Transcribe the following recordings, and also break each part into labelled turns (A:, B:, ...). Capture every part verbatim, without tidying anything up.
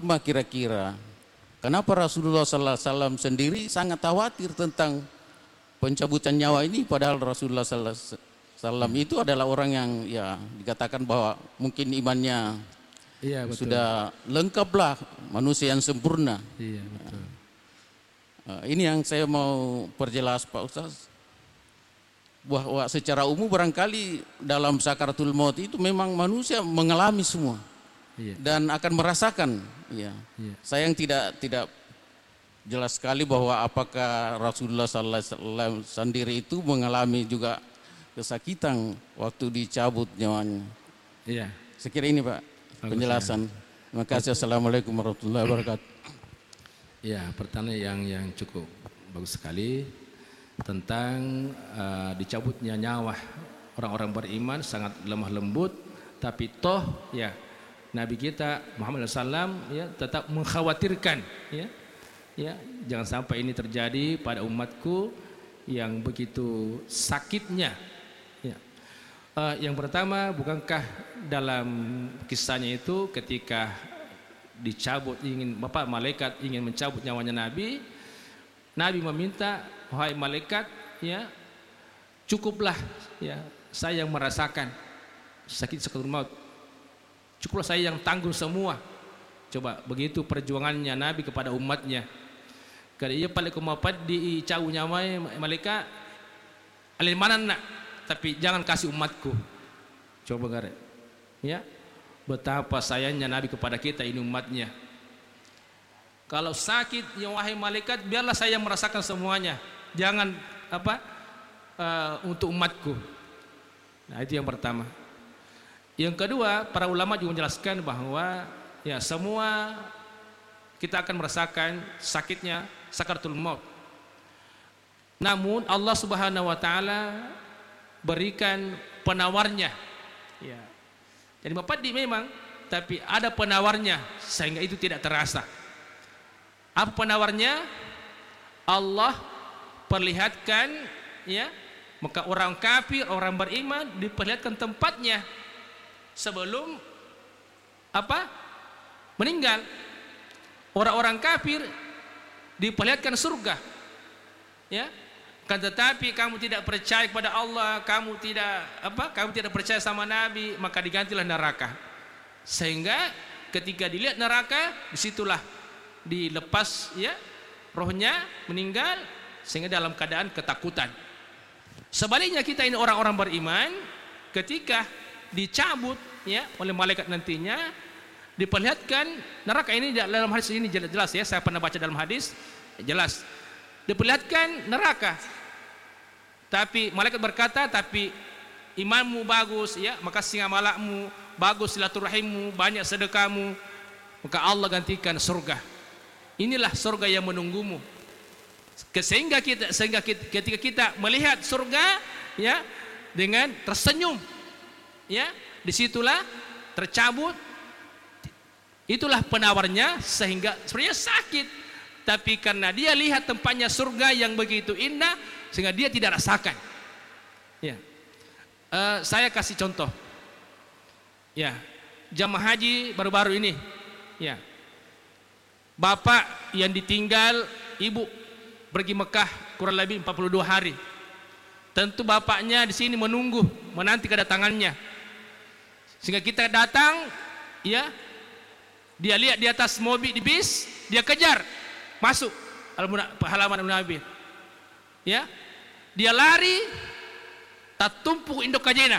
A: hikmah kira-kira? Kenapa Rasulullah sallallahu alaihi wasallam sendiri sangat khawatir tentang pencabutan nyawa ini, padahal Rasulullah sallallahu alaihi wasallam itu adalah orang yang ya dikatakan bahwa mungkin imannya
B: Iya, betul.
A: sudah lengkaplah, manusia yang sempurna.
B: Iya, betul.
A: Nah, ini yang saya mau perjelas Pak Ustaz, bahwa secara umum barangkali dalam sakaratul maut itu memang manusia mengalami semua.
B: Iya.
A: Dan akan merasakan, ya.
B: Iya.
A: Saya yang tidak tidak jelas sekali bahwa apakah Rasulullah sallallahu alaihi wasallam sendiri itu mengalami juga kesakitan waktu dicabut nyawanya.
B: Iya.
A: Sekira ini Pak penjelasan. Terima kasih. Assalamualaikum warahmatullahi wabarakatuh.
B: Ya, pertanyaan yang yang cukup bagus sekali tentang uh, dicabutnya nyawa orang-orang beriman, sangat lemah lembut, tapi toh ya Nabi kita Muhammad shallallahu alaihi wasallam ya tetap mengkhawatirkan ya, ya jangan sampai ini terjadi pada umatku yang begitu sakitnya. Ya. Uh, yang pertama, bukankah dalam kisahnya itu ketika dicabut ingin bapak malaikat ingin mencabut nyawanya Nabi, Nabi meminta, wahai malaikat ya cukuplah ya saya yang merasakan sakit sakaratul maut. Cukuplah saya yang tanggung semua. Coba begitu perjuangannya Nabi kepada umatnya. Kalau ia paling kemapat di cau nyamai malaikat alin mana nak, tapi jangan kasih umatku. Coba gare. Ya. Betapa sayangnya Nabi kepada kita ini umatnya. Kalau sakit ya wahai malaikat biarlah saya yang merasakan semuanya. Jangan apa uh, untuk umatku. Nah, itu yang pertama. Yang kedua, para ulama juga menjelaskan bahwa ya semua kita akan merasakan sakitnya sakaratul maut. Namun Allah Subhanahu wa taala berikan penawarnya. Ya. Jadi mapadi memang, tapi ada penawarnya sehingga itu tidak terasa. Apa penawarnya? Allah perlihatkan ya, maka orang kafir, orang beriman diperlihatkan tempatnya sebelum apa meninggal. Orang-orang kafir diperlihatkan surga ya, kan tetapi kamu tidak percaya kepada Allah, kamu tidak apa kamu tidak percaya sama Nabi, maka digantilah neraka. Sehingga ketika dilihat neraka, disitulah dilepas ya rohnya meninggal, sehingga dalam keadaan ketakutan. Sebaliknya kita ini orang-orang beriman, ketika dicabut ya oleh malaikat nantinya diperlihatkan neraka. Ini dalam hadis ini jelas ya, saya pernah baca dalam hadis jelas diperlihatkan neraka, tapi malaikat berkata tapi imanmu bagus ya, maka singa malakmu bagus, silaturahimmu banyak, sedekahmu, maka Allah gantikan surga. Inilah surga yang menunggumu. Sehingga kita sehingga kita, ketika kita melihat surga ya dengan tersenyum ya, disitulah tercabut, itulah penawarnya, sehingga sebenarnya sakit, tapi karena dia lihat tempatnya surga yang begitu indah sehingga dia tidak rasakan ya. Uh, saya kasih contoh ya, jamaah haji baru-baru ini ya, bapak yang ditinggal ibu pergi Mekah kurang lebih empat puluh dua hari. Tentu bapaknya di sini menunggu, menanti kedatangannya. Sehingga kita datang, ya, dia lihat di atas mobil di bis, dia kejar masuk halaman Nabi. Ya, dia lari, tak tumpuk indok kajena.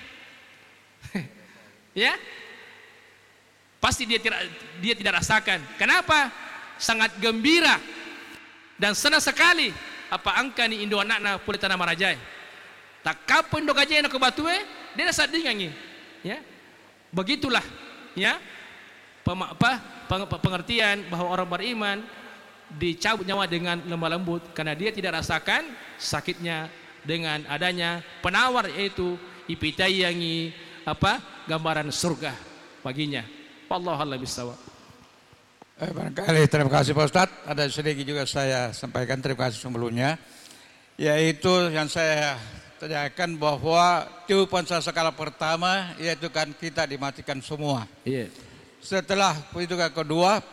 B: Ya, pasti dia tidak dia tidak rasakan. Kenapa? Sangat gembira dan senang sekali. Apa angka ni indo anak-anak pulih tanah marajai. Tak kapan indo kajena ke batue, dia dah sadingangi. Ya, begitulah ya pem, apa, pengertian bahwa orang beriman dicabut nyawa dengan lemah lembut karena dia tidak rasakan sakitnya dengan adanya penawar, yaitu ipitayangi apa gambaran surga baginya. Wallahu a'lam bishawab.
C: Eh, barangkali terima kasih Pak Ustadz. Ada sedikit juga saya sampaikan terima kasih sebelumnya, yaitu yang saya tanyakan bahwa tiupan sasakala pertama yaitu kan kita dimatikan semua.
B: Iya.
C: Setelah itu kedua